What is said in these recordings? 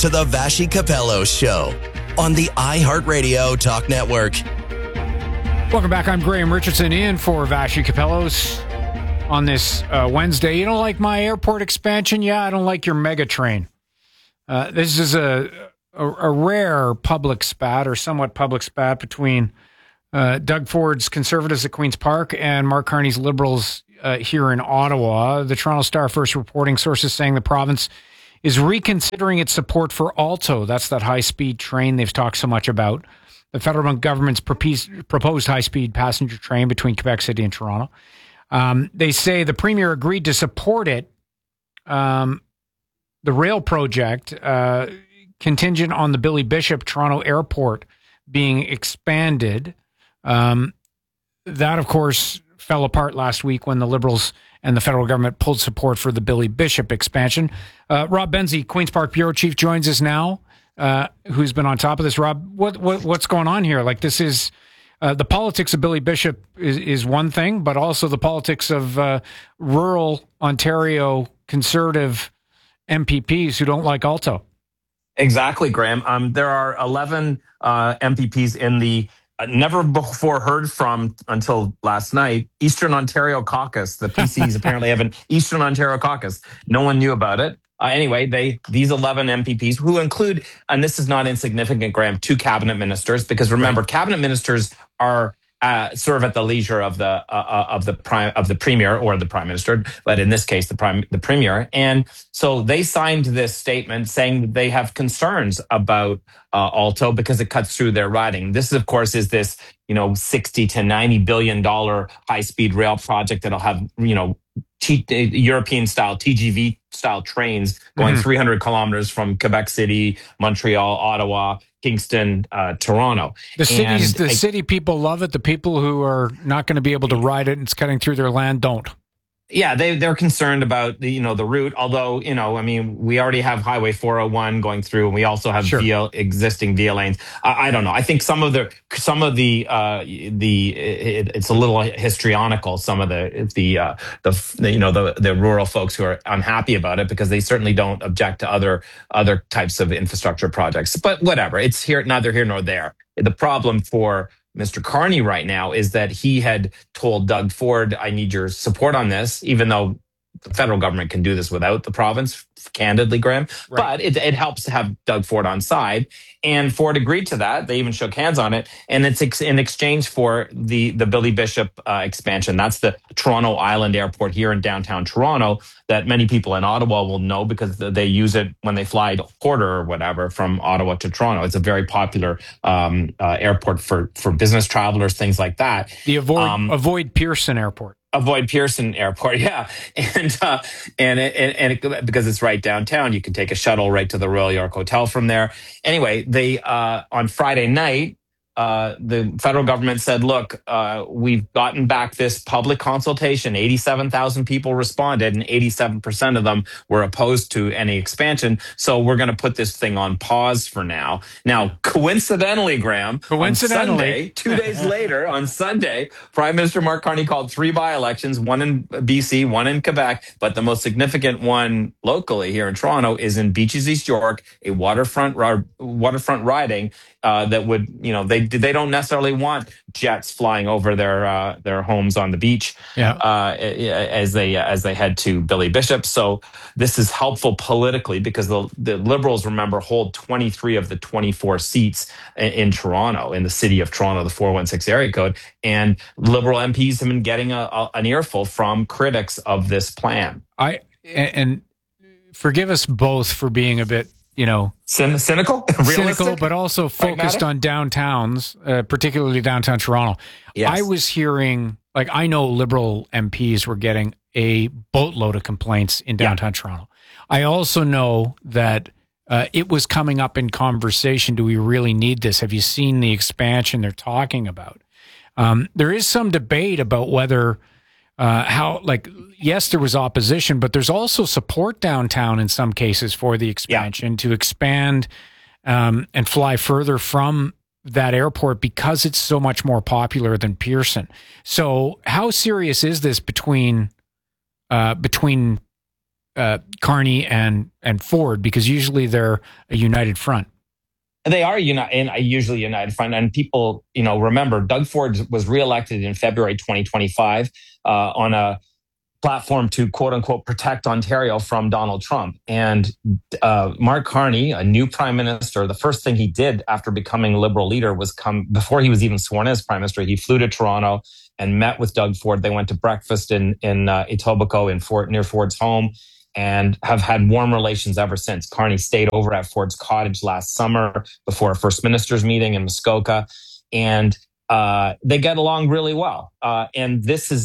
to the Vassy Capello Show on the iHeartRadio Talk Network. Welcome back. I'm Graham Richardson in for Vassy Capello's on this Wednesday. You don't like my airport expansion? Yeah, I don't like your mega train. This is a rare public spat or somewhat public spat between Doug Ford's Conservatives at Queen's Park and Mark Carney's Liberals here in Ottawa. The Toronto Star first reporting sources saying the province is reconsidering its support for Alto. That's that high-speed train they've talked so much about. The federal government's proposed high-speed passenger train between Quebec City and Toronto. They say the Premier agreed to support it, the rail project, contingent on the Billy Bishop Toronto Airport being expanded. That, of course, fell apart last week when the Liberals and the federal government pulled support for the Billy Bishop expansion. Rob Benzie, Queen's Park Bureau Chief, joins us now, who's been on top of this. Rob, what's going on here? Like, this is the politics of Billy Bishop is one thing, but also the politics of rural Ontario Conservative MPPs who don't like Alto. Exactly, Graham. There are 11 MPPs in the never before heard from until last night, Eastern Ontario Caucus. The PCs apparently have an Eastern Ontario Caucus. No one knew about it. Anyway, these 11 MPPs, who include, and this is not insignificant, Graham, 2 cabinet ministers, because remember, cabinet ministers are serve at the leisure of the premier or the prime minister, but in this case, the premier. And so they signed this statement saying that they have concerns about Alto because it cuts through their riding. This, of course, is this $60 to $90 billion high speed rail project that'll have European style TGV style trains going 300 kilometers from Quebec City, Montreal, Ottawa, Kingston, Toronto. The city people love it. The people who are not going to be able to ride it and it's cutting through their land don't. Yeah, they're concerned about the route. Although we already have Highway 401 going through, and we also have existing VIA lanes. I don't know. I think some of the it's a little histrionical. Some of the rural folks who are unhappy about it because they certainly don't object to other types of infrastructure projects. But whatever, it's neither here nor there. The problem for Mr. Carney right now is that he had told Doug Ford, I need your support on this, even though the federal government can do this without the province, candidly, Graham. Right. But it helps to have Doug Ford on side. And Ford agreed to that. They even shook hands on it. And it's in exchange for the Billy Bishop expansion. That's the Toronto Island Airport here in downtown Toronto that many people in Ottawa will know because they use it when they fly quarter or whatever from Ottawa to Toronto. It's a very popular airport for business travelers, things like that. The Avoid Pearson Airport. Avoid Pearson Airport, yeah, and because it's right downtown, you can take a shuttle right to the Royal York Hotel from there. Anyway, they on Friday night, the federal government said, "Look, we've gotten back this public consultation. 87,000 people responded, and 87% of them were opposed to any expansion. So we're going to put this thing on pause for now." Now, coincidentally, Graham, on Sunday, 2 days later, on Sunday, Prime Minister Mark Carney called 3 by-elections, one in BC, one in Quebec, but the most significant one locally here in Toronto is in Beaches East York, a waterfront riding that would, they don't necessarily want jets flying over their homes on the beach as they head to Billy Bishop. So this is helpful politically because the Liberals, remember, hold 23 of the 24 seats in Toronto, in the city of Toronto, the 416 area code. And Liberal MPs have been getting an earful from critics of this plan. And forgive us both for being a bit cynical, but also focused on downtowns, particularly downtown Toronto. Yes. I was hearing, I know Liberal MPs were getting a boatload of complaints in downtown Toronto. I also know that it was coming up in conversation. Do we really need this? Have you seen the expansion they're talking about? There is some debate about whether yes, there was opposition, but there's also support downtown in some cases for the expansion to expand and fly further from that airport because it's so much more popular than Pearson. So how serious is this between Carney and Ford, because usually they're a united front. They are usually united front, and people, remember Doug Ford was reelected in February 2025 on a platform to quote unquote protect Ontario from Donald Trump. And Mark Carney, a new prime minister, the first thing he did after becoming Liberal leader was before he was even sworn in as prime minister, he flew to Toronto and met with Doug Ford. They went to breakfast in Etobicoke near Ford's home, and have had warm relations ever since. Carney stayed over at Ford's cottage last summer before a First Minister's meeting in Muskoka, and they get along really well. And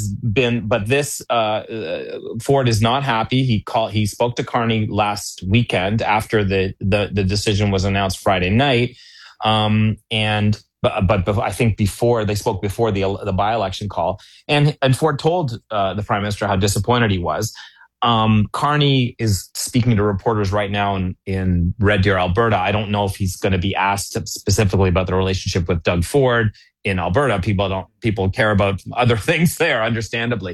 Ford is not happy. He spoke to Carney last weekend after the decision was announced Friday night. But I think they spoke before the by-election call, and Ford told the prime minister how disappointed he was. Carney is speaking to reporters right now in Red Deer, Alberta. I don't know if he's going to be asked specifically about the relationship with Doug Ford in Alberta. People care about other things there, understandably.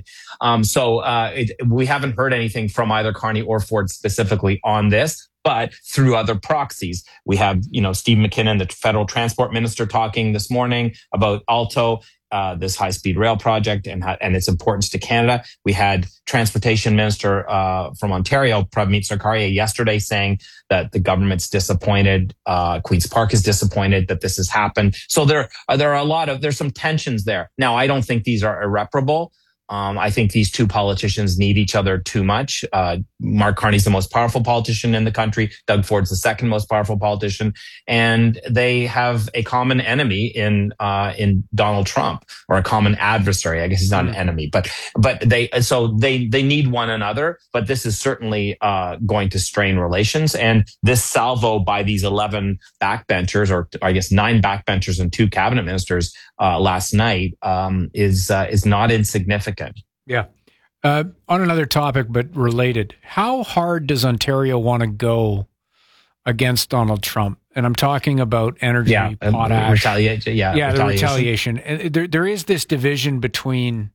We haven't heard anything from either Carney or Ford specifically on this, but through other proxies. We have, Steve McKinnon, the federal transport minister, talking this morning about Alto, this high-speed rail project and its importance to Canada. We had Transportation Minister from Ontario, Pravmeet Sarkaria, yesterday saying that the government's disappointed, Queen's Park is disappointed that this has happened. So there's some tensions there. Now, I don't think these are irreparable. I think these two politicians need each other too much. Mark Carney's the most powerful politician in the country. Doug Ford's the second most powerful politician, and they have a common enemy in Donald Trump, or a common adversary. I guess he's not an enemy, but they need one another. But this is certainly going to strain relations. And this salvo by these 11 backbenchers, or I guess 9 backbenchers and 2 cabinet ministers last night, is not insignificant. Yeah. On another topic, but related, how hard does Ontario want to go against Donald Trump? And I'm talking about energy, potash. Retaliation. And there is this division between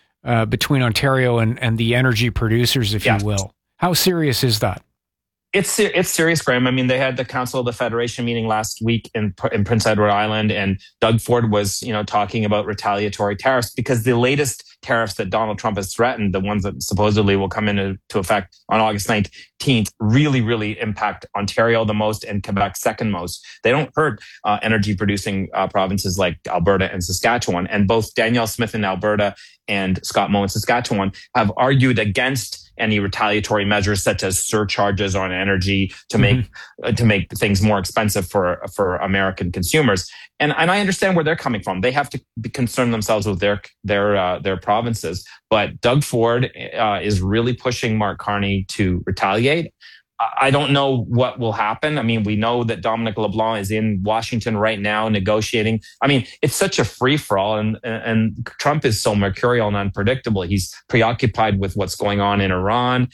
Ontario and the energy producers, if you will. How serious is that? It's serious, Graham. I mean, they had the Council of the Federation meeting last week in Prince Edward Island, and Doug Ford was, talking about retaliatory tariffs, because the latest tariffs that Donald Trump has threatened, the ones that supposedly will come into effect on August 19th, really, really impact Ontario the most and Quebec second most. They don't hurt energy producing provinces like Alberta and Saskatchewan. And both Danielle Smith in Alberta and Scott Moe in Saskatchewan have argued against any retaliatory measures such as surcharges on energy to make things more expensive for American consumers. And I understand where they're coming from. They have to concern themselves with their provinces. But Doug Ford is really pushing Mark Carney to retaliate. I don't know what will happen. I mean, we know that Dominic LeBlanc is in Washington right now negotiating. I mean, it's such a free-for-all, and Trump is so mercurial and unpredictable. He's preoccupied with what's going on in Iran.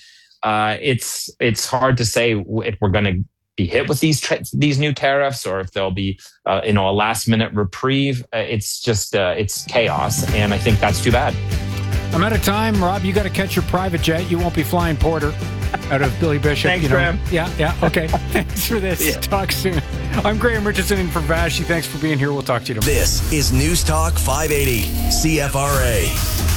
It's hard to say if we're going to be hit with these new tariffs, or if there'll be a last-minute reprieve. It's just it's chaos, and I think that's too bad. I'm out of time, Rob. You got to catch your private jet. You won't be flying Porter out of Billy Bishop. Thanks, Graham. Yeah. Okay. Thanks for this. Yeah. Talk soon. I'm Graham Richardson in for Vashi. Thanks for being here. We'll talk to you tomorrow. This is News Talk 580 CFRA.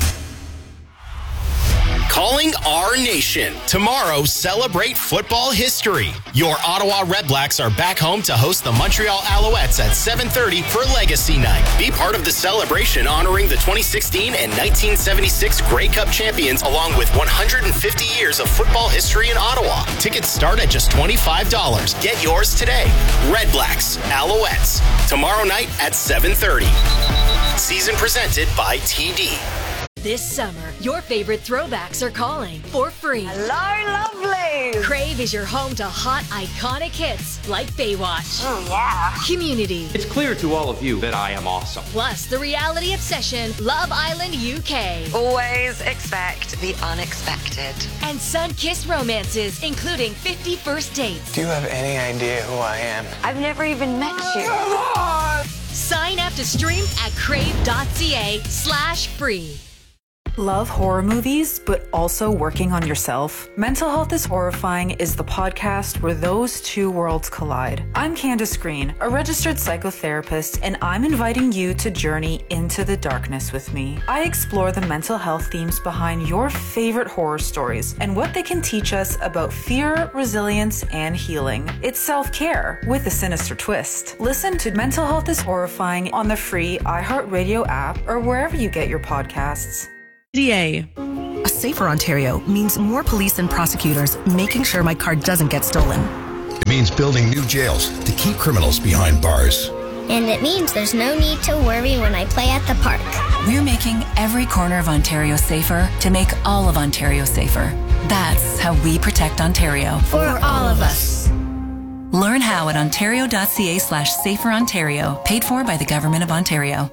Calling our nation. Tomorrow, celebrate football history. Your Ottawa Redblacks are back home to host the Montreal Alouettes at 7:30 for Legacy Night. Be part of the celebration honoring the 2016 and 1976 Grey Cup champions, along with 150 years of football history in Ottawa. Tickets start at just $25. Get yours today. Redblacks, Alouettes. Tomorrow night at 7:30. Season presented by TD. This summer, your favorite throwbacks are calling for free. Hello, lovely! Crave is your home to hot, iconic hits like Baywatch. Oh, yeah. Community. It's clear to all of you that I am awesome. Plus, the reality obsession, Love Island UK. Always expect the unexpected. And sun-kissed romances, including 50 First Dates. Do you have any idea who I am? I've never even met you. Come on! Sign up to stream at crave.ca/free. Love horror movies, but also working on yourself? Mental Health is Horrifying is the podcast where those two worlds collide. I'm Candace Green, a registered psychotherapist, and I'm inviting you to journey into the darkness with me. I explore the mental health themes behind your favorite horror stories and what they can teach us about fear, resilience, and healing. It's self-care with a sinister twist. Listen to Mental Health is Horrifying on the free iHeartRadio app or wherever you get your podcasts. A safer Ontario means more police and prosecutors making sure my car doesn't get stolen. It means building new jails to keep criminals behind bars. And it means there's no need to worry when I play at the park. We're making every corner of Ontario safer to make all of Ontario safer. That's how we protect Ontario. For all of us. Learn how at ontario.ca/saferontario, paid for by the Government of Ontario.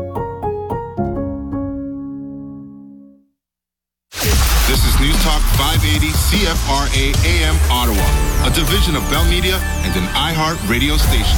This is News Talk 580 CFRA AM Ottawa, a division of Bell Media and an iHeart radio station.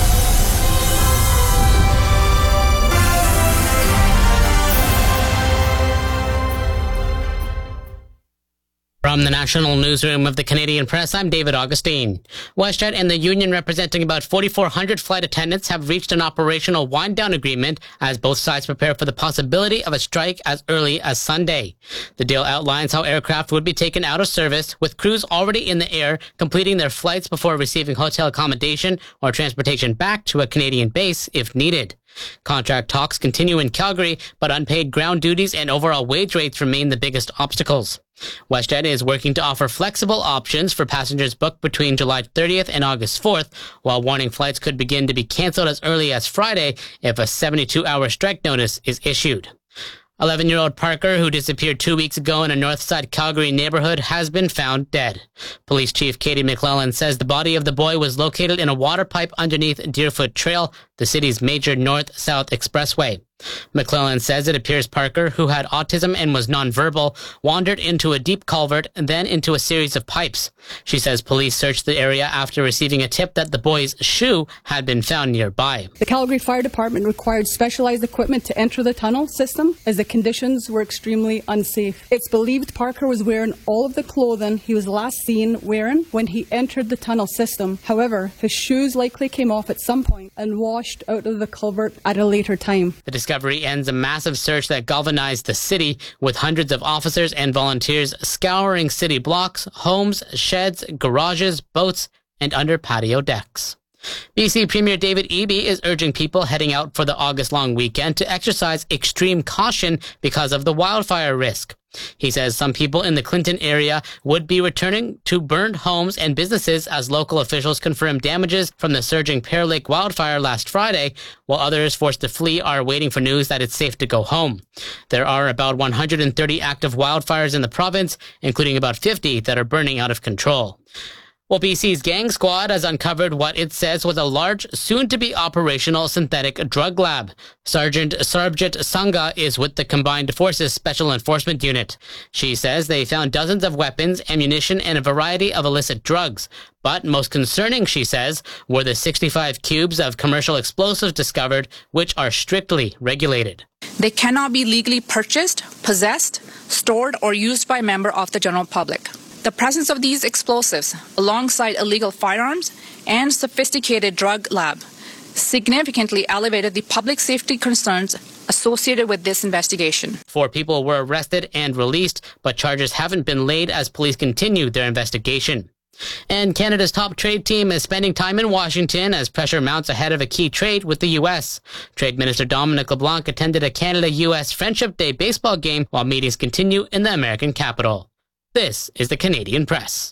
From the National Newsroom of the Canadian Press, I'm David Augustine. WestJet and the union representing about 4,400 flight attendants have reached an operational wind-down agreement as both sides prepare for the possibility of a strike as early as Sunday. The deal outlines how aircraft would be taken out of service, with crews already in the air completing their flights before receiving hotel accommodation or transportation back to a Canadian base if needed. Contract talks continue in Calgary, but unpaid ground duties and overall wage rates remain the biggest obstacles. WestJet is working to offer flexible options for passengers booked between July 30th and August 4th, while warning flights could begin to be canceled as early as Friday if a 72-hour strike notice is issued. 11-year-old Parker, who disappeared 2 weeks ago in a Northside Calgary neighborhood, has been found dead. Police Chief Katie McClellan says the body of the boy was located in a water pipe underneath Deerfoot Trail, the city's major north-south expressway. McClellan says it appears Parker, who had autism and was nonverbal, wandered into a deep culvert and then into a series of pipes. She says police searched the area after receiving a tip that the boy's shoe had been found nearby. The Calgary Fire Department required specialized equipment to enter the tunnel system as the conditions were extremely unsafe. It's believed Parker was wearing all of the clothing he was last seen wearing when he entered the tunnel system. However, his shoes likely came off at some point and washed out of the culvert at a later time. The discovery ends a massive search that galvanized the city, with hundreds of officers and volunteers scouring city blocks, homes, sheds, garages, boats, and under patio decks. BC Premier David Eby is urging people heading out for the August-long weekend to exercise extreme caution because of the wildfire risk. He says some people in the Clinton area would be returning to burned homes and businesses as local officials confirm damages from the surging Pear Lake wildfire last Friday, while others forced to flee are waiting for news that it's safe to go home. There are about 130 active wildfires in the province, including about 50 that are burning out of control. Well, BC's Gang Squad has uncovered what it says was a large, soon-to-be operational synthetic drug lab. Sergeant Sarabjit Sangha is with the Combined Forces Special Enforcement Unit. She says they found dozens of weapons, ammunition, and a variety of illicit drugs. But most concerning, she says, were the 65 cubes of commercial explosives discovered, which are strictly regulated. They cannot be legally purchased, possessed, stored, or used by a member of the general public. The presence of these explosives, alongside illegal firearms and sophisticated drug lab, significantly elevated the public safety concerns associated with this investigation. 4 people were arrested and released, but charges haven't been laid as police continue their investigation. And Canada's top trade team is spending time in Washington as pressure mounts ahead of a key trade with the U.S. Trade Minister Dominic LeBlanc attended a Canada-U.S. Friendship Day baseball game while meetings continue in the American capital. This is the Canadian Press.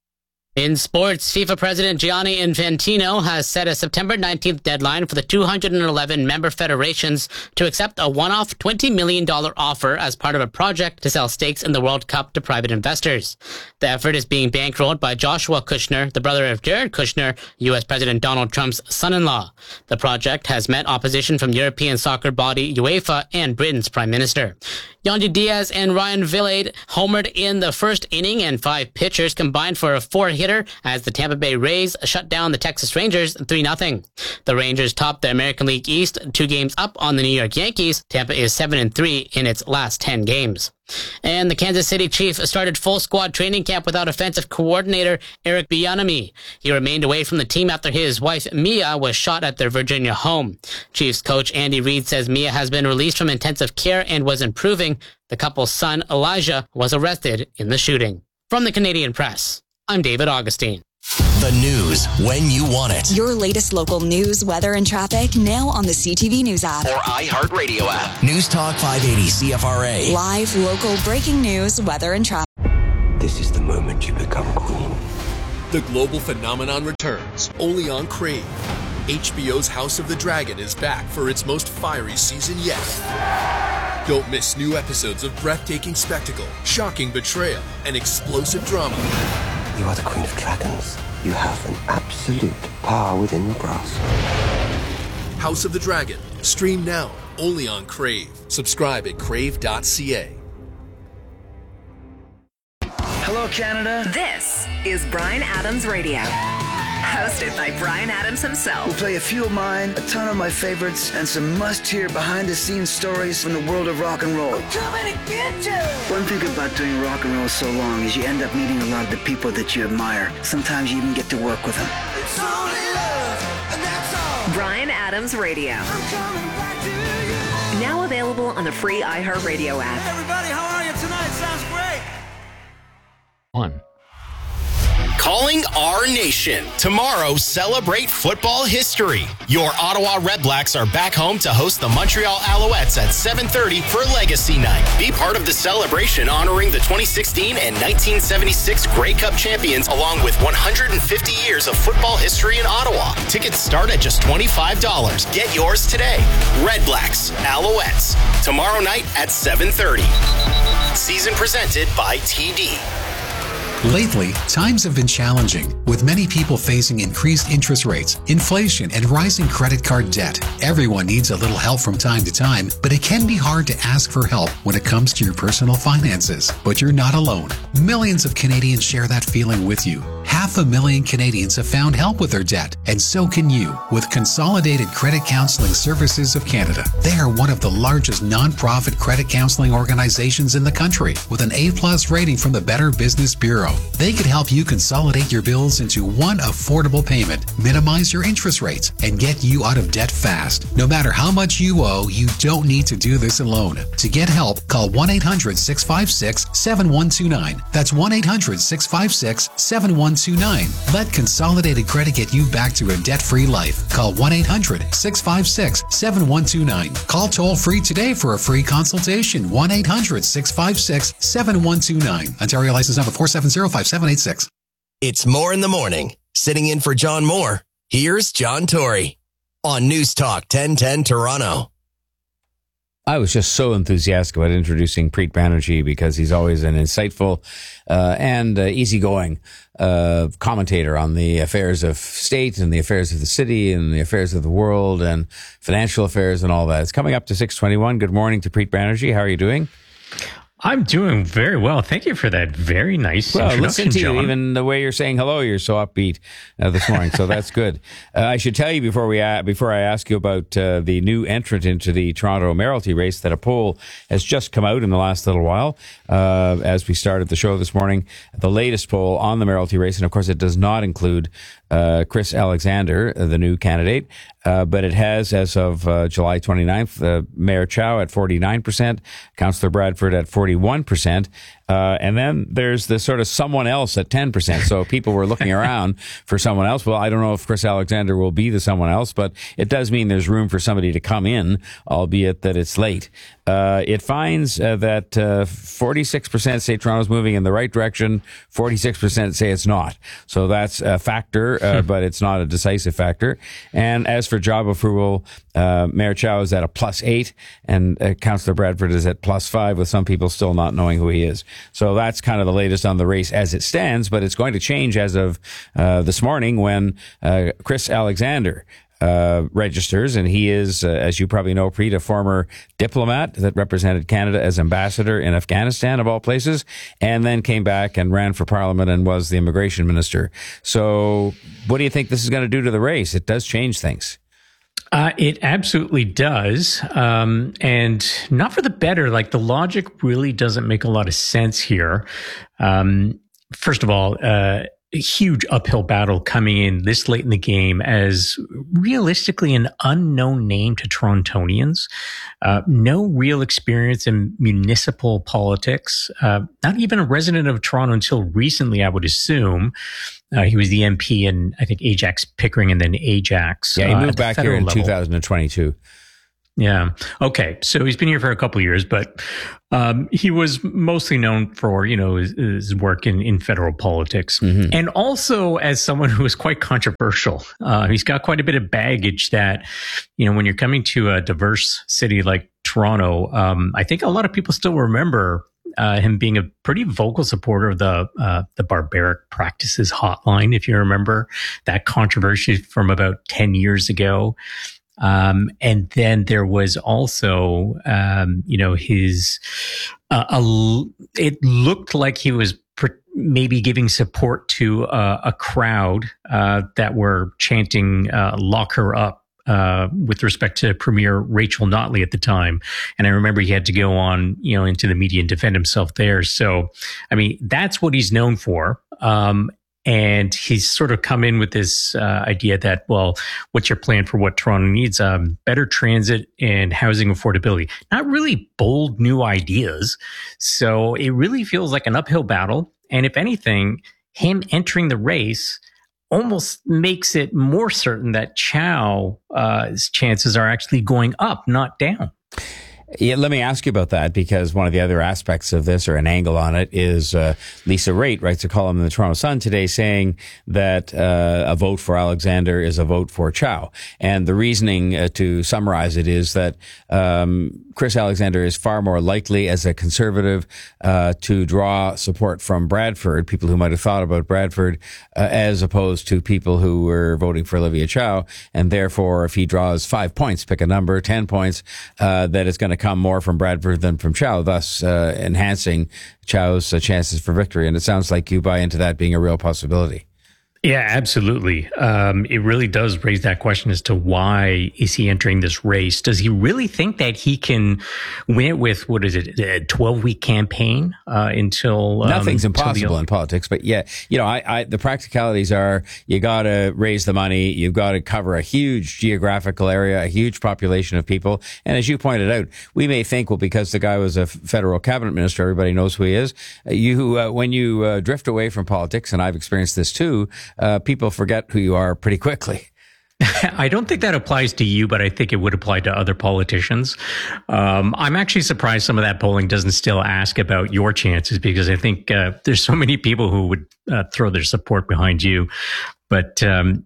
In sports, FIFA President Gianni Infantino has set a September 19th deadline for the 211 member federations to accept a one-off $20 million offer as part of a project to sell stakes in the World Cup to private investors. The effort is being bankrolled by Joshua Kushner, the brother of Jared Kushner, U.S. President Donald Trump's son-in-law. The project has met opposition from European soccer body UEFA and Britain's Prime Minister. Yandy Diaz and Ryan Vilade homered in the first inning, and 5 pitchers combined for a 4-hit hitter as the Tampa Bay Rays shut down the Texas Rangers 3-0. The Rangers topped the American League East 2 games up on the New York Yankees. Tampa is 7-3 in its last 10 games. And the Kansas City Chiefs started full squad training camp without offensive coordinator Eric Bieniemy. He remained away from the team after his wife Mia was shot at their Virginia home. Chiefs coach Andy Reid says Mia has been released from intensive care and was improving. The couple's son Elijah was arrested in the shooting. From the Canadian Press, I'm David Augustine. The news when you want it. Your latest local news, weather, and traffic now on the CTV News app. Or iHeartRadio app. News Talk 580 CFRA. Live, local, breaking news, weather, and traffic. This is the moment you become queen. The global phenomenon returns, only on Crave. HBO's House of the Dragon is back for its most fiery season yet. Don't miss new episodes of breathtaking spectacle, shocking betrayal, and explosive drama. You are the Queen of Dragons. You have an absolute power within your grasp. House of the Dragon. Stream now, only on Crave. Subscribe at crave.ca. Hello, Canada. This is Bryan Adams Radio. Hosted by Bryan Adams himself. We'll play a few of mine, a ton of my favorites, and some must-hear behind-the-scenes stories from the world of rock and roll. I'm coming to get you! One thing about doing rock and roll so long is you end up meeting a lot of the people that you admire. Sometimes you even get to work with them. It's only love, and that's all. Bryan Adams Radio. I'm coming back to you. Now available on the free iHeartRadio app. Hey everybody, how are you tonight? Sounds great. Calling our nation. Tomorrow, celebrate football history. Your Ottawa Redblacks are back home to host the Montreal Alouettes at 7:30 for Legacy Night. Be part of the celebration honoring the 2016 and 1976 Grey Cup champions, along with 150 years of football history in Ottawa. Tickets start at just $25. Get yours today. Redblacks, Alouettes. Tomorrow night at 7:30. Season presented by TD. Lately, times have been challenging, with many people facing increased interest rates, inflation, and rising credit card debt. Everyone needs a little help from time to time, but it can be hard to ask for help when it comes to your personal finances. But you're not alone. Millions of Canadians share that feeling with you. 500,000 Canadians have found help with their debt, and so can you with Consolidated Credit Counseling Services of Canada. They are one of the largest non-profit credit counseling organizations in the country, with an A+ rating from the Better Business Bureau. They could help you consolidate your bills into one affordable payment, minimize your interest rates, and get you out of debt fast. No matter how much you owe, you don't need to do this alone. To get help, call 1-800-656-7129. That's 1-800-656-7129. Let Consolidated Credit get you back to a debt-free life. Call 1-800-656-7129. Call toll-free today for a free consultation. 1-800-656-7129. Ontario license number 4705786. It's More in the Morning. Sitting in for John Moore, here's John Tory on News Talk 1010 Toronto. I was just so enthusiastic about introducing Preet Banerjee because he's always an insightful and easygoing commentator on the affairs of state and the affairs of the city and the affairs of the world and financial affairs and all that. It's coming up to 6:21. Good morning to Preet Banerjee. How are you doing? I'm doing very well. Thank you for that very nice introduction, listen to John. you. Even the way you're saying hello, you're so upbeat this morning. So that's good. I should tell you before I ask you about the new entrant into the Toronto Mayoralty race that a poll has just come out in the last little while as we started the show this morning. The latest poll on the mayoralty race, and of course it does not include Chris Alexander, the new candidate, but it has, as of July 29th, Mayor Chow at 49%, Councillor Bradford at 41%, and then there's the sort of someone else at 10%. So people were looking around for someone else. Well, I don't know if Chris Alexander will be the someone else, but it does mean there's room for somebody to come in, albeit that it's late. It finds that 46% say Toronto's moving in the right direction, 46% say it's not. So that's a factor, but it's not a decisive factor. And as for job approval, Mayor Chow is at a +8, and Councillor Bradford is at +5, with some people still not knowing who he is. So that's kind of the latest on the race as it stands, but it's going to change as of this morning when Chris Alexander registers, and he is, as you probably know, Preet, a former diplomat that represented Canada as ambassador in Afghanistan, of all places, and then came back and ran for Parliament and was the immigration minister. So what do you think this is going to do to the race? It does change things. It absolutely does. And not for the better. Like, the logic really doesn't make a lot of sense here. First of all, a huge uphill battle coming in this late in the game as realistically an unknown name to Torontonians. No real experience in municipal politics. Not even a resident of Toronto until recently, I would assume. He was the MP in, I think, Ajax Pickering and then Ajax. Yeah, he moved back here in 2022. Yeah. Okay. So he's been here for a couple of years, but he was mostly known for, his work in federal politics. Mm-hmm. And also as someone who is quite controversial. He's got quite a bit of baggage that, when you're coming to a diverse city like Toronto, I think a lot of people still remember him being a pretty vocal supporter of the Barbaric Practices Hotline, if you remember that controversy from about 10 years ago. And then there was also, his, it looked like he was maybe giving support to a crowd that were chanting, lock her up. With respect to Premier Rachel Notley at the time. And I remember he had to go on, into the media and defend himself there. So, I mean, that's what he's known for. And he's sort of come in with this idea that, well, what's your plan for what Toronto needs? Better transit and housing affordability. Not really bold new ideas. So it really feels like an uphill battle. And if anything, him entering the race almost makes it more certain that Chow's chances are actually going up, not down. Yeah, let me ask you about that, because one of the other aspects of this, or an angle on it, is Lisa Raitt writes a column in the Toronto Sun today saying that a vote for Alexander is a vote for Chow. And the reasoning, to summarize it, is that Chris Alexander is far more likely as a conservative to draw support from Bradford, people who might have thought about Bradford, as opposed to people who were voting for Olivia Chow. And therefore, if he draws 5 points, pick a number, 10 points, that it's going to come more from Bradford than from Chow, thus enhancing Chow's chances for victory. And it sounds like you buy into that being a real possibility. Yeah, absolutely. It really does raise that question as to why is he entering this race? Does he really think that he can win it with, what is it, a 12-week campaign until... Nothing's impossible in politics, but yeah, the practicalities are you got to raise the money, you've got to cover a huge geographical area, a huge population of people. And as you pointed out, we may think, well, because the guy was a federal cabinet minister, everybody knows who he is. When you drift away from politics, and I've experienced this too, people forget who you are pretty quickly. I don't think that applies to you, but I think it would apply to other politicians. I'm actually surprised some of that polling doesn't still ask about your chances, because I think there's so many people who would throw their support behind you. But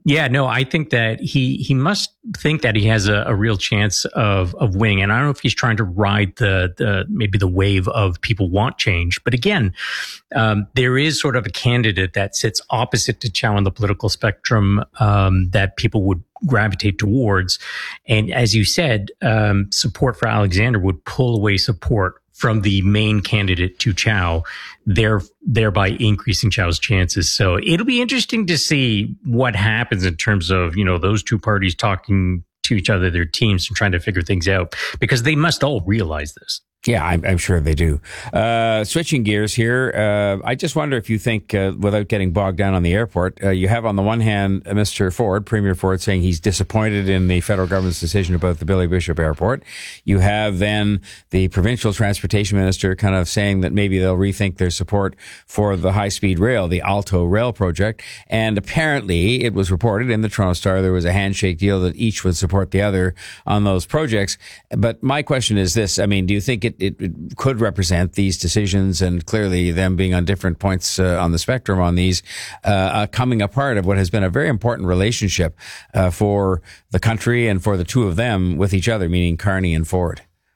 I think that he must think that he has a real chance of winning. And I don't know if he's trying to ride maybe the wave of people want change. But again, there is sort of a candidate that sits opposite to Chow on the political spectrum that people would gravitate towards. And as you said, support for Alexander would pull away support from the main candidate to Chow, thereby increasing Chow's chances. So it'll be interesting to see what happens in terms of, those two parties talking to each other, their teams, and trying to figure things out, because they must all realize this. Yeah, I'm sure they do. Switching gears here, I just wonder if you think, without getting bogged down on the airport, you have on the one hand Mr. Ford, Premier Ford, saying he's disappointed in the federal government's decision about the Billy Bishop Airport. You have then the provincial transportation minister kind of saying that maybe they'll rethink their support for the high-speed rail, the Alto Rail project. And apparently, it was reported in the Toronto Star, there was a handshake deal that each would support the other on those projects. But my question is this, I mean, do you think it could represent these decisions, and clearly them being on different points on the spectrum on these, coming apart of what has been a very important relationship for the country and for the two of them with each other, meaning Carney and Ford?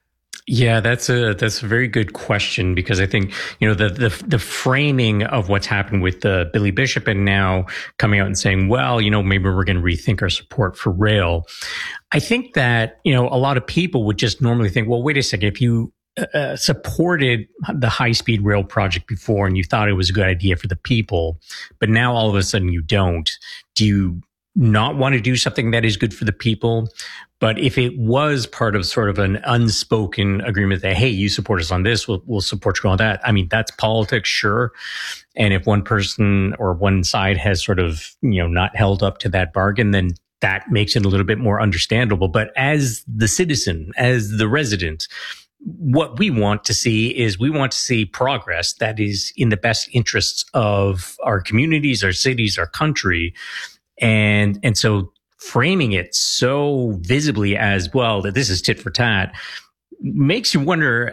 Yeah, that's a very good question, because I think, the framing of what's happened with Billy Bishop and now coming out and saying, well, maybe we're going to rethink our support for rail. I think that, a lot of people would just normally think, well, wait a second, if you supported the high-speed rail project before and you thought it was a good idea for the people, but now all of a sudden you don't, do you not want to do something that is good for the people? But if it was part of sort of an unspoken agreement that, hey, you support us on this, we'll support you on that. I mean, that's politics, sure. And if one person or one side has sort of, not held up to that bargain, then that makes it a little bit more understandable. But as the citizen, as the resident, what we want to see is we want to see progress that is in the best interests of our communities, our cities, our country. And so framing it so visibly as, well, that this is tit for tat, makes you wonder,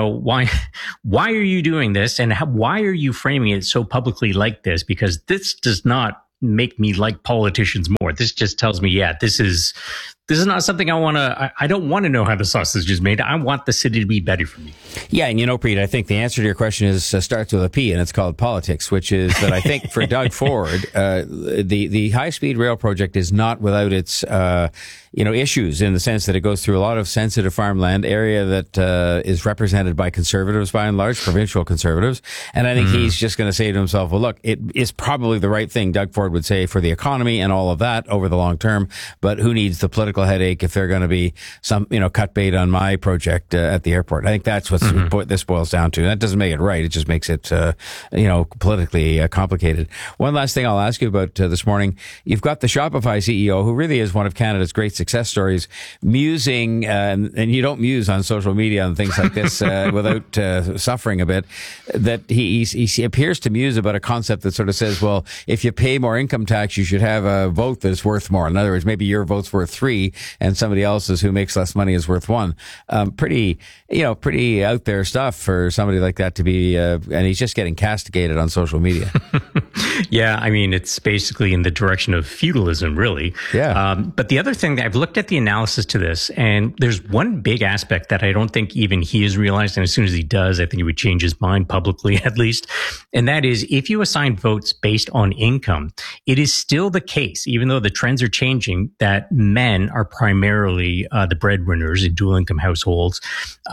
why are you doing this, and why are you framing it so publicly like this? Because this does not make me like politicians more. This just tells me, yeah, this is not something I don't want to know how the sausage is made. I want the city to be better for me. Yeah, and Preet, I think the answer to your question is starts with a P, and it's called politics, which is that I think for Doug Ford, the high-speed rail project is not without its issues, in the sense that it goes through a lot of sensitive farmland area that is represented by conservatives, by and large, provincial conservatives. And I think he's just going to say to himself, well, look, it is probably the right thing, Doug Ford would say, for the economy and all of that over the long term, but who needs the political headache if they're going to be some, cut bait on my project at the airport. I think that's what this boils down to. That doesn't make it right. It just makes it, politically complicated. One last thing I'll ask you about this morning. You've got the Shopify CEO, who really is one of Canada's great success stories, musing, and you don't muse on social media and things like this without suffering a bit, that he appears to muse about a concept that sort of says, well, if you pay more income tax, you should have a vote that's worth more. In other words, maybe your vote's worth 3 and somebody else's who makes less money is worth 1. Pretty out there stuff for somebody like that to be, and he's just getting castigated on social media. Yeah, I mean, it's basically in the direction of feudalism, really. Yeah. But the other thing, I've looked at the analysis to this, and there's one big aspect that I don't think even he has realized, and as soon as he does, I think he would change his mind publicly, at least. And that is, if you assign votes based on income, it is still the case, even though the trends are changing, that men are primarily the breadwinners in dual income households,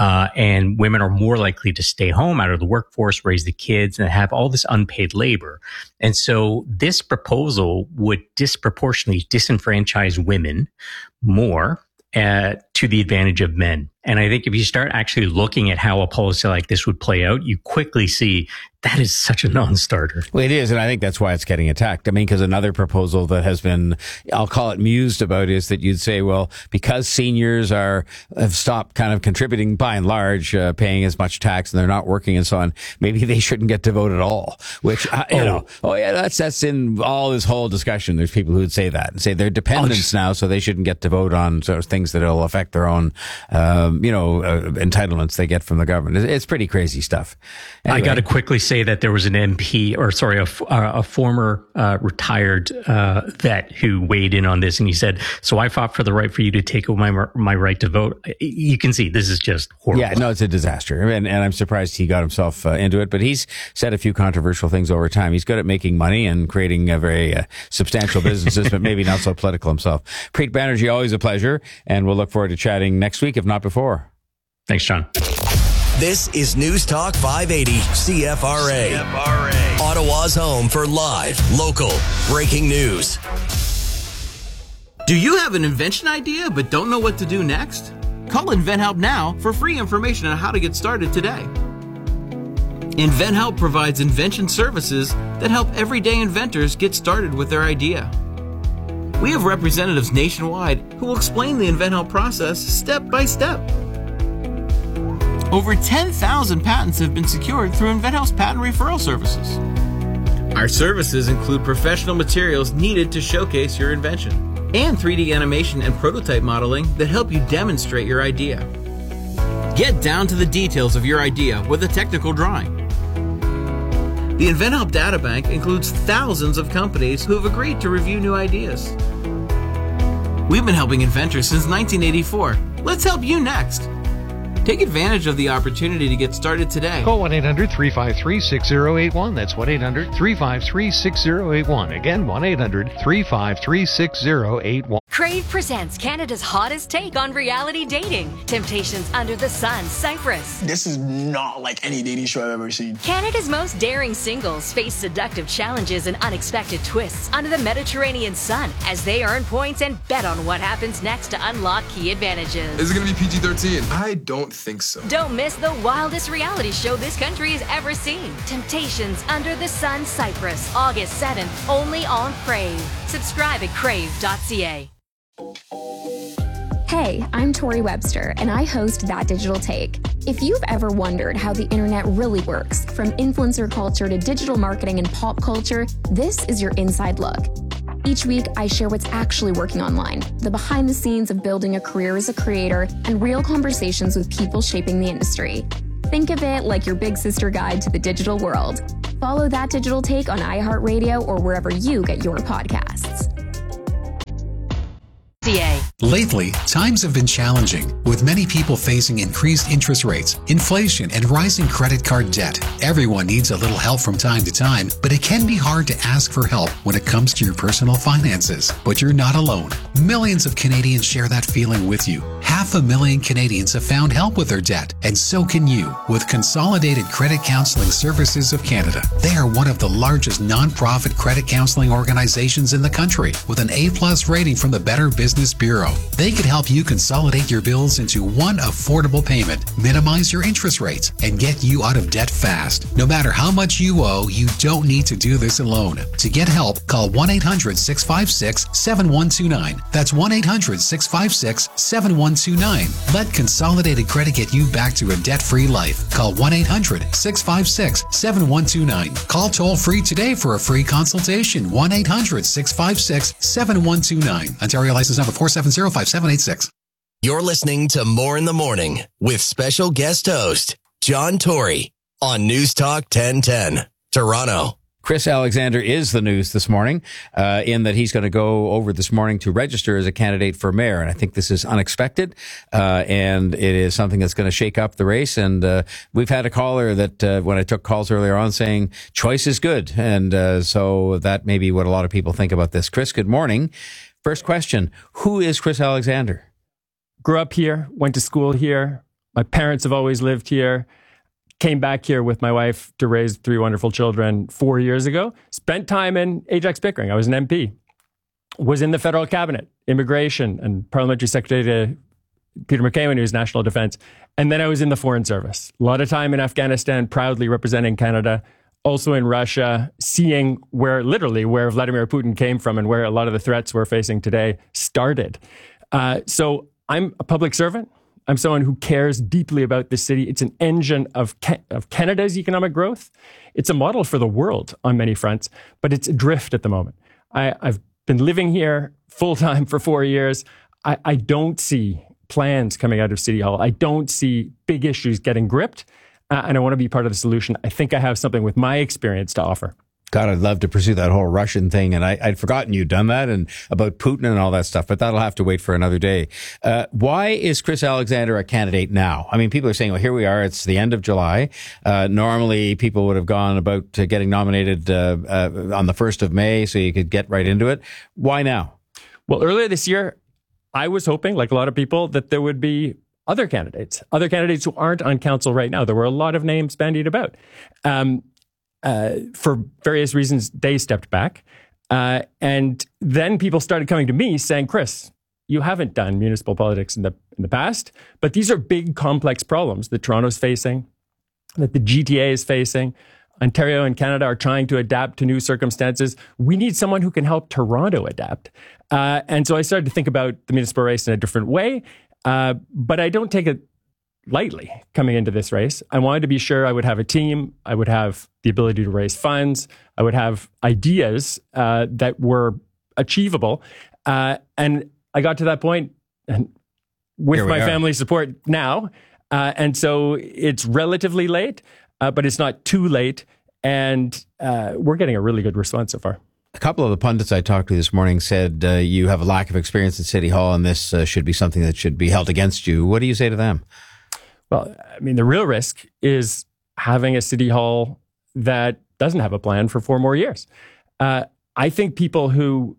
and women are more likely to stay home out of the workforce, raise the kids, and have all this unpaid labor. And so this proposal would disproportionately disenfranchise women more to the advantage of men. And I think if you start actually looking at how a policy like this would play out, you quickly see that is such a non-starter. Well, it is, and I think that's why it's getting attacked. I mean, because another proposal that has been, I'll call it mused about, is that you'd say, well, because seniors have stopped kind of contributing by and large, paying as much tax, and they're not working and so on, maybe they shouldn't get to vote at all. Which, that's in all this whole discussion. There's people who would say that and say they're dependents now, so they shouldn't get to vote on sort of things that will affect their own, entitlements they get from the government. It's pretty crazy stuff. Anyway. I got to quickly say that there was an MP, a former retired vet who weighed in on this, and he said, "So I fought for the right for you to take away my right to vote." You can see this is just horrible. Yeah, no, it's a disaster, and I'm surprised he got himself into it. But he's said a few controversial things over time. He's good at making money and creating very substantial businesses, but maybe not so political himself. Preet Banerjee, always a pleasure, and we'll look forward to chatting next week, if not before. Thanks, John. This is News Talk 580 CFRA. Ottawa's home for live, local, breaking news. Do you have an invention idea but don't know what to do next? Call InventHelp now for free information on how to get started today. InventHelp provides invention services that help everyday inventors get started with their idea. We have representatives nationwide who will explain the InventHelp process step by step. Over 10,000 patents have been secured through InventHelp's patent referral services. Our services include professional materials needed to showcase your invention and 3D animation and prototype modeling that help you demonstrate your idea. Get down to the details of your idea with a technical drawing. The InventHelp Databank includes thousands of companies who have agreed to review new ideas. We've been helping inventors since 1984. Let's help you next. Take advantage of the opportunity to get started today. Call 1-800-353-6081. That's 1-800-353-6081. Again, 1-800-353-6081. Crave presents Canada's hottest take on reality dating. Temptations Under the Sun, Cyprus. This is not like any dating show I've ever seen. Canada's most daring singles face seductive challenges and unexpected twists under the Mediterranean sun as they earn points and bet on what happens next to unlock key advantages. Is it going to be PG-13? I don't think so. Don't miss the wildest reality show this country has ever seen. Temptations Under the Sun, Cyprus, August 7th, only on Crave. Subscribe at crave.ca. Hey, I'm Tori Webster, and I host That Digital Take. If you've ever wondered how the internet really works, from influencer culture to digital marketing and pop culture, this is your inside look. Each week, I share what's actually working online, the behind the scenes of building a career as a creator, and real conversations with people shaping the industry. Think of it like your big sister guide to the digital world. Follow That Digital Take on iHeartRadio or wherever you get your podcasts. Lately, times have been challenging, with many people facing increased interest rates, inflation, and rising credit card debt. Everyone needs a little help from time to time, but it can be hard to ask for help when it comes to your personal finances. But you're not alone. Millions of Canadians share that feeling with you. 500,000 Canadians have found help with their debt, and so can you with Consolidated Credit Counseling Services of Canada. They are one of the largest non-profit credit counseling organizations in the country, with an A+ rating from the Better Business Bureau. They could help you consolidate your bills into one affordable payment, minimize your interest rates, and get you out of debt fast. No matter how much you owe, you don't need to do this alone. To get help, call 1-800-656-7129. That's 1-800-656-7129. Let Consolidated Credit get you back to a debt-free life. Call 1-800-656-7129. Call toll-free today for a free consultation. 1-800-656-7129. Ontario license number 4705786. You're listening to More in the Morning with special guest host John Tory on News Talk 1010, Toronto. Chris Alexander is the news this morning, in that he's going to go over this morning to register as a candidate for mayor. And I think this is unexpected, and it is something that's going to shake up the race. And we've had a caller that, when I took calls earlier on, saying choice is good. And so that may be what a lot of people think about this. Chris, good morning. First question, who is Chris Alexander? Grew up here, went to school here. My parents have always lived here. Came back here with my wife to raise 3 wonderful children 4 years ago. Spent time in Ajax-Pickering. I was an MP. Was in the federal cabinet, immigration, and parliamentary secretary to Peter McKay when he was National Defense. And then I was in the Foreign Service. A lot of time in Afghanistan, proudly representing Canada. Also in Russia, seeing where Vladimir Putin came from and where a lot of the threats we're facing today started. So I'm a public servant. I'm someone who cares deeply about this city. It's an engine of Canada's economic growth. It's a model for the world on many fronts, but it's adrift at the moment. I've been living here full-time for 4 years. I don't see plans coming out of City Hall. I don't see big issues getting gripped, and I want to be part of the solution. I think I have something with my experience to offer. God, I'd love to pursue that whole Russian thing. And I'd forgotten you'd done that and about Putin and all that stuff, but that'll have to wait for another day. Why is Chris Alexander a candidate now? I mean, people are saying, well, here we are. It's the end of July. Normally people would have gone about getting nominated on the 1st of May so you could get right into it. Why now? Well, earlier this year, I was hoping, like a lot of people, that there would be other candidates who aren't on council right now. There were a lot of names bandied about. For various reasons, they stepped back. And then people started coming to me saying, Chris, you haven't done municipal politics in the past, but these are big, complex problems that Toronto's facing, that the GTA is facing. Ontario and Canada are trying to adapt to new circumstances. We need someone who can help Toronto adapt. And so I started to think about the municipal race in a different way, but I don't take it lightly coming into this race. I wanted to be sure I would have a team. I would have the ability to raise funds. I would have ideas that were achievable. And I got to that point with my family's support now. And so it's relatively late, but it's not too late. And we're getting a really good response so far. A couple of the pundits I talked to this morning said you have a lack of experience at City Hall and this should be something that should be held against you. What do you say to them? Well, I mean, the real risk is having a city hall that doesn't have a plan for 4 more years. I think people who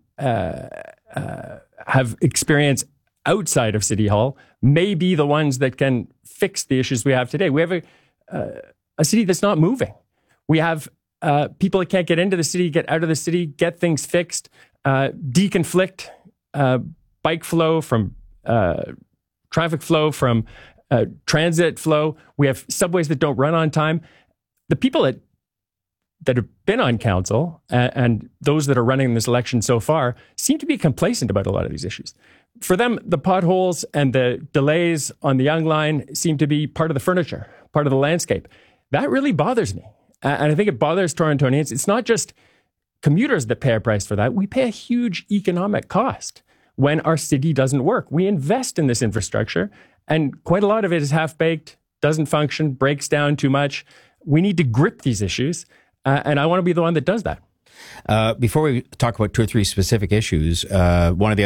have experience outside of City Hall may be the ones that can fix the issues we have today. We have a city that's not moving. We have people that can't get into the city, get out of the city, get things fixed, deconflict bike flow from traffic flow, from transit flow. We have subways that don't run on time. The people that have been on council and those that are running this election so far seem to be complacent about a lot of these issues. For them, the potholes and the delays on the Yonge line seem to be part of the furniture, part of the landscape. That really bothers me. And I think it bothers Torontonians. It's not just commuters that pay a price for that. We pay a huge economic cost when our city doesn't work. We invest in this infrastructure, and quite a lot of it is half-baked, doesn't function, breaks down too much. We need to grip these issues, and I want to be the one that does that. Before we talk about 2 or 3 specific issues, one of the